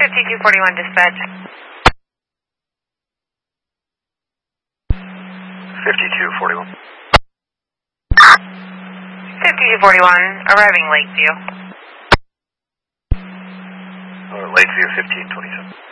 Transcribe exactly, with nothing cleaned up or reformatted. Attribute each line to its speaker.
Speaker 1: fifty-two forty-one dispatch.
Speaker 2: fifty-two forty-one.
Speaker 1: fifty-two forty-one, arriving Lakeview.
Speaker 2: Uh, Lakeview fifteen twenty-seven.